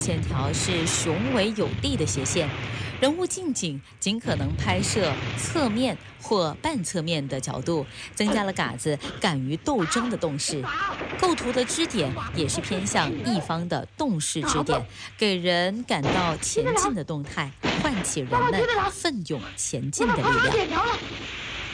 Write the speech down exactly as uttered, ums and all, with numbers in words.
线条是雄伟有力的斜线，人物近景尽可能拍摄侧面或半侧面的角度，增加了嘎子敢于斗争的动势。构图的支点也是偏向一方的动势支点，给人感到前进的动态，唤起人们奋勇前进的力量。